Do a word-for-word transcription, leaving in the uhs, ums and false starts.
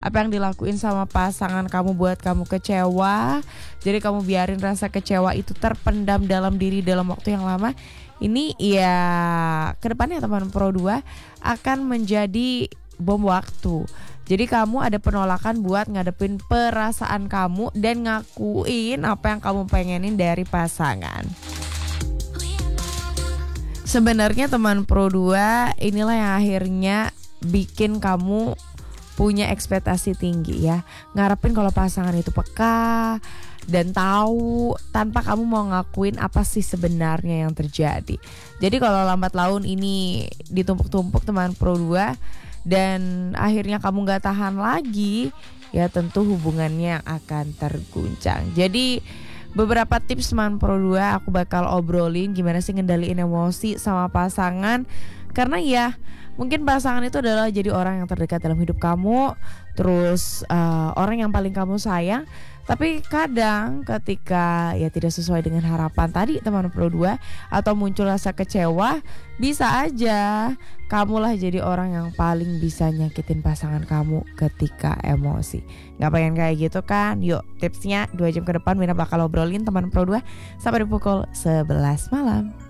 apa yang dilakuin sama pasangan kamu buat kamu kecewa. Jadi kamu biarin rasa kecewa itu terpendam dalam diri dalam waktu yang lama. Ini ya kedepannya teman Pro dua akan menjadi bom waktu. Jadi kamu ada penolakan buat ngadepin perasaan kamu dan ngakuin apa yang kamu pengenin dari pasangan. Sebenarnya teman Pro dua inilah yang akhirnya bikin kamu punya ekspektasi tinggi ya. Ngarepin kalau pasangan itu peka dan tahu tanpa kamu mau ngakuin apa sih sebenarnya yang terjadi. Jadi kalau lambat laun ini ditumpuk-tumpuk teman Pro dua dan akhirnya kamu gak tahan lagi, ya tentu hubungannya akan terguncang. Jadi beberapa tips teman Pro dua aku bakal obrolin gimana sih ngendaliin emosi sama pasangan. Karena ya mungkin pasangan itu adalah jadi orang yang terdekat dalam hidup kamu, terus uh, orang yang paling kamu sayang. Tapi kadang ketika ya tidak sesuai dengan harapan tadi teman Pro dua atau muncul rasa kecewa, bisa aja kamulah jadi orang yang paling bisa nyakitin pasangan kamu ketika emosi. Gak pengen kayak gitu kan? Yuk tipsnya dua jam ke depan Mina bakal obrolin teman Pro dua sampai di pukul sebelas malam.